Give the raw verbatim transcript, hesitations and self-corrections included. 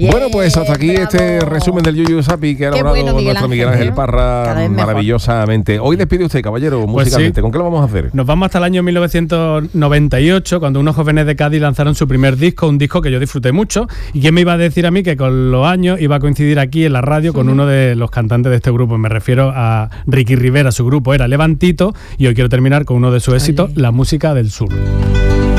Bien, bueno, pues hasta aquí bravo. este resumen del Yuyu Sapi que ha Qué elaborado bueno, Miguel nuestro Ángel, Miguel Ángel ¿eh? Parra Cada vez mejor. maravillosamente. Hoy despide usted, caballero, Pues musicalmente. sí. ¿Con qué lo vamos a hacer? Nos vamos hasta el año mil novecientos noventa y ocho, cuando unos jóvenes de Cádiz lanzaron su primer disco, un disco que yo disfruté mucho. ¿Y quién me iba a decir a mí que con los años iba a coincidir aquí en la radio con uno de los cantantes de este grupo? Me refiero a Ricky Rivera, su grupo era Levantito, y hoy quiero terminar con uno de sus éxitos, La Música del Sur.